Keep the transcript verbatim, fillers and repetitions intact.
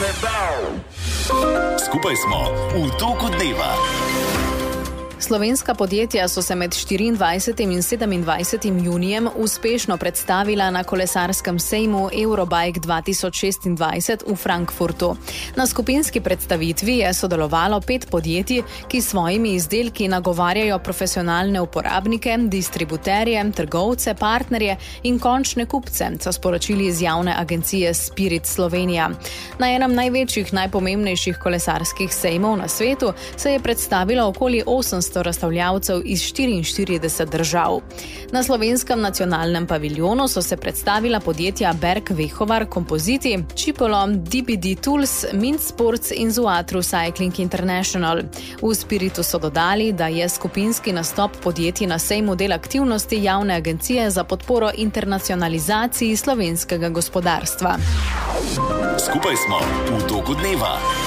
Skupaj smo v toku dneva. Slovenska podjetja so se med štiriindvajsetim in sedemindvajsetim junijem uspešno predstavila na kolesarskem sejmu Eurobike dva tisoč šestindvajset v Frankfurtu. Na skupinski predstavitvi je sodelovalo pet podjetij, ki s svojimi izdelki nagovarjajo profesionalne uporabnike, distributerje, trgovce, partnerje in končne kupce, so sporočili iz javne agencije Spirit Slovenija. Na enem največjih, najpomembnejših kolesarskih sejmov na svetu se je predstavilo okoli osemsto razstavljavcev iz štiriinštirideset držav. Na slovenskem nacionalnem paviljonu so se predstavila podjetja Berg Vehovar Kompoziti, Čipolo, D B D Tools, Mint Sports in Zuatru Cycling International. V Spiritu so dodali, da je skupinski nastop podjetij na sejmu del aktivnosti javne agencije za podporo internacionalizaciji slovenskega gospodarstva. Skupaj smo v toku dneva.